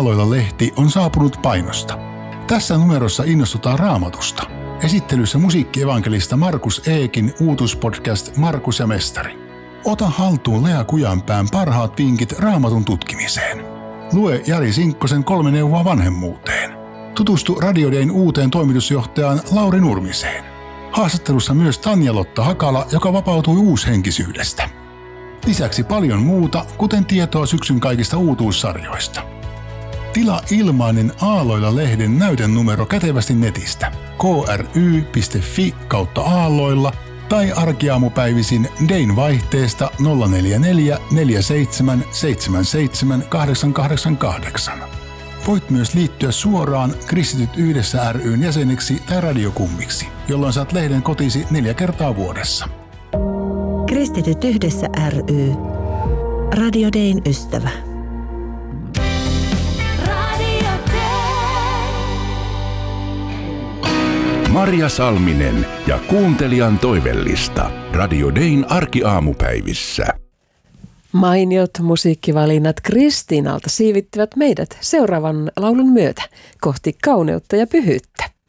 Aalloilla-lehti on saapunut painosta. Tässä numerossa innostutaan Raamatusta. Esittelyssä musiikkievankelista Markus Eekin uutuspodcast Markus ja Mestari. Ota haltuun Lea Kujanpään parhaat vinkit Raamatun tutkimiseen. Lue Jari Sinkkosen 3 neuvoa vanhemmuuteen. Tutustu Radio Dayn uuteen toimitusjohtajaan Lauri Nurmiseen. Haastattelussa myös Tanja-Lotta Hakala, joka vapautui uushenkisyydestä. Lisäksi paljon muuta, kuten tietoa syksyn kaikista uutuussarjoista. Tilaa ilmainen Aalloilla-lehden näytenumero kätevästi netistä kry.fi/aalloilla tai arkiaamupäivisin Dayn vaihteesta 044 47 77 888. Voit myös liittyä suoraan Kristityt yhdessä ry:n jäseneksi tai radiokummiksi, jolloin saat lehden kotisi 4 kertaa vuodessa. Kristityt yhdessä ry. Radio Dayn ystävä. Marja Salminen ja kuuntelijan toivellista Radio Dayn arkiaamupäivissä. Mainiot musiikkivalinnat Kristiinalta siivittivät meidät seuraavan laulun myötä kohti kauneutta ja pyhyyttä.